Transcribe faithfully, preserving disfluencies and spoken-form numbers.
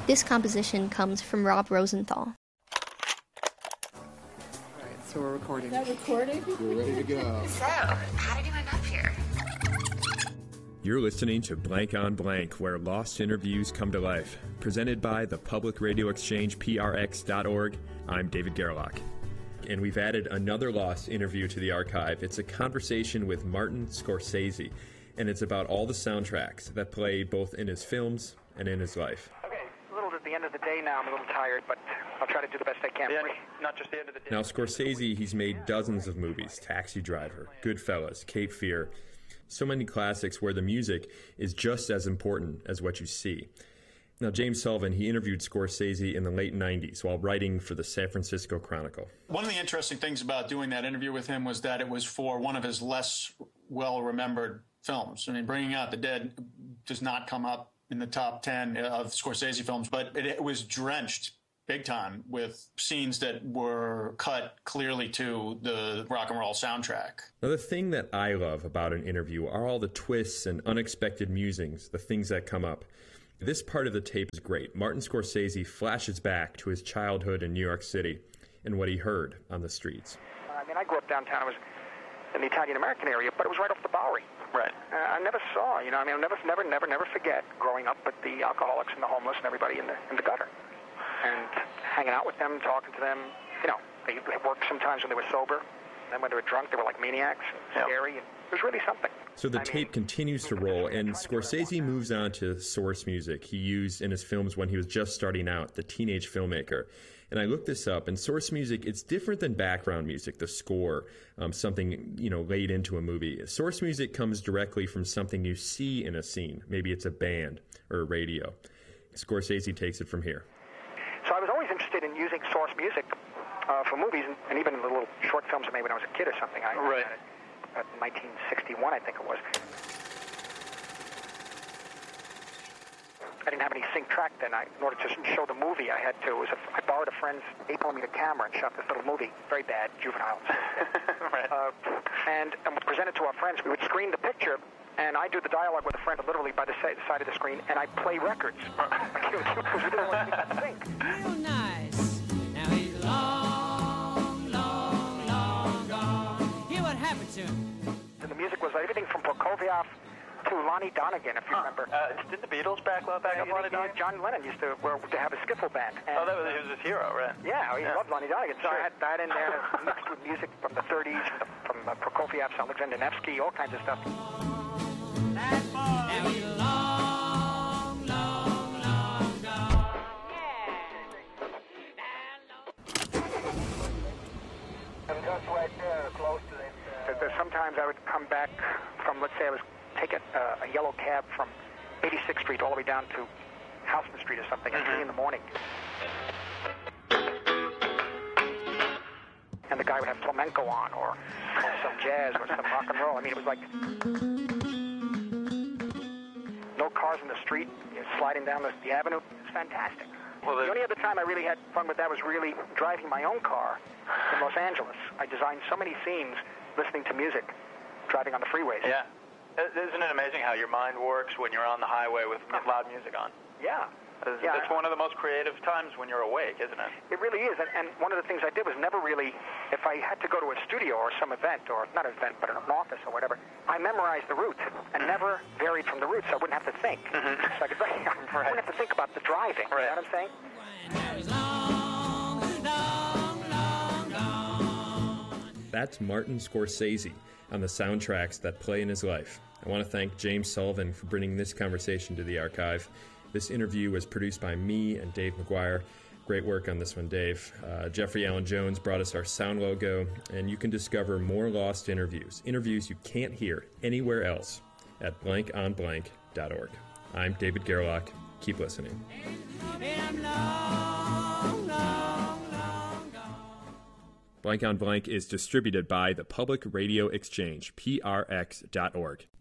This composition comes from Rob Rosenthal. So we're recording. Is that recording? We're ready to go. So, how did you end up here? You're listening to Blank on Blank, where lost interviews come to life. Presented by the Public Radio Exchange, P R X dot org. I'm David Gerlach. And we've added another lost interview to the archive. It's a conversation with Martin Scorsese, and it's about all the soundtracks that play both in his films and in his life. Okay, a little at the end of the day now. I'm a little tired, but I'll try to do the best I can. Yeah, not just the end of the day. Now, Scorsese, he's made dozens of movies. Taxi Driver, Goodfellas, Cape Fear. So many classics where the music is just as important as what you see. Now, James Sullivan, he interviewed Scorsese in the late nineties while writing for the San Francisco Chronicle. One of the interesting things about doing that interview with him was that it was for one of his less well-remembered films. I mean, Bringing Out the Dead does not come up in the top ten of Scorsese films, but it, it was drenched big time with scenes that were cut clearly to the rock and roll soundtrack. Now, the thing that I love about an interview are all the twists and unexpected musings, the things that come up. This part of the tape is great. Martin Scorsese flashes back to his childhood in New York City and what he heard on the streets. I mean, I grew up downtown. I was in the Italian-American area, but it was right off the Bowery. Right. Uh, I never saw, you know, I mean, I'll never, never, never, never forget growing up with the alcoholics and the homeless and everybody in the in the gutter. And hanging out with them, talking to them. You know, they, they worked sometimes when they were sober. And then when they were drunk, they were like maniacs, and scary. And it was really something. So the I tape mean, continues to roll, and Scorsese moves on to source music he used in his films when he was just starting out, the teenage filmmaker. And I looked this up, and source music, it's different than background music, the score, um, something, you know, laid into a movie. Source music comes directly from something you see in a scene. Maybe it's a band or a radio. Scorsese takes it from here. So I was always interested in using source music uh, for movies, and, and even in the little short films I made when I was a kid or something. I, right. I, uh, nineteen sixty-one, I think it was. I didn't have any sync track then. I, in order to show the movie, I had to. It was a, I borrowed a friend's eight millimeter camera and shot this little movie. Very bad, juvenile. Right. Uh, and, and we presented to our friends. We would screen the picture, and I do the dialogue with a friend literally by the side of the screen, and I play records. Because we didn't want to think. Real nice. Now he's long, long, long gone. Hear what happened to him. And the music was everything from Prokofiev to Lonnie Donegan, if you Huh. remember. Uh, did the Beatles back up, back up Uh, Lonnie Donegan? John Lennon used to, well, to have a skiffle band. And, Oh, that was, he was his hero, right? Yeah, he Yeah. loved Lonnie Donegan. So Sure. I had that in there mixed with music from the thirties, from, the, from uh, Prokofiev, Alexander Nevsky, all kinds of stuff. Now he's long, long, long gone. And just right there, close to it. Uh, there's sometimes I would come back from, let's say I was taking uh, a yellow cab from eighty-sixth Street all the way down to Houston Street or something at three in the morning. And the guy would have flamenco on or, or some jazz or some rock and roll. I mean, it was like no cars in the street, you know, sliding down the, the avenue. It was fantastic. Well, the only other time I really had fun with that was really driving my own car in Los Angeles. I designed so many scenes listening to music, driving on the freeways. Yeah. Isn't it amazing how your mind works when you're on the highway with, with loud music on? Yeah. It's, Yeah, it's one of the most creative times when you're awake, isn't it? It really is, and, and one of the things I did was never really, if I had to go to a studio or some event, or not an event, but an office or whatever, I memorized the route and never varied from the route, so I wouldn't have to think. Mm-hmm. So I, could, I wouldn't have to think about the driving, Right. you know what I'm saying? Now he's long, long, long gone. That's Martin Scorsese on the soundtracks that play in his life. I want to thank James Sullivan for bringing this conversation to the archive. This interview was produced by me and Dave McGuire. Great work on this one, Dave. Uh, Jeffrey Allen Jones brought us our sound logo, and you can discover more lost interviews, interviews you can't hear anywhere else at blank on blank dot org. I'm David Gerlach. Keep listening. And long, long, long gone. Blank on Blank is distributed by the Public Radio Exchange, P R X dot org.